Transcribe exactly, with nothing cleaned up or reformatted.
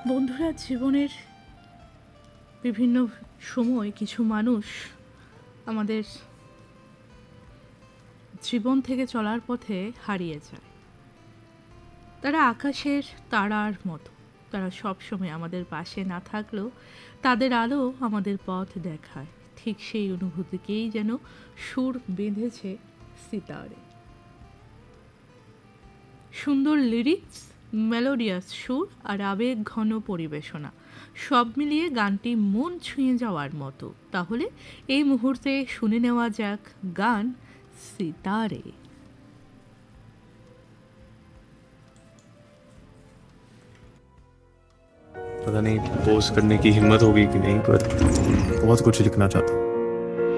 বন্ধুরা, জীবনের বিভিন্ন সময় কিছু মানুষ আমাদের জীবন থেকে চলার পথে হারিয়ে যায়। তারা আকাশের তারার মতো, তারা সবসময় আমাদের পাশে না থাকলেও তাদের আলো আমাদের পথ দেখায়। ঠিক সেই অনুভূতিকেই যেন সুর বেঁধেছে সিতারে। সুন্দর লিরিক্স, মেলোডিয়াস সুর আর আবেগ ঘন পরিবেশনা, সব মিলিয়ে গানটি মন ছুঁয়ে যাওয়ার মতো। তাহলে এই মুহূর্তে শুনে নেওয়া যাক গান সিতারে। पता नहीं पोस्ट करने की हिम्मत होगी कि नहीं, पर बहुत कुछ लिखना चाहता हूँ।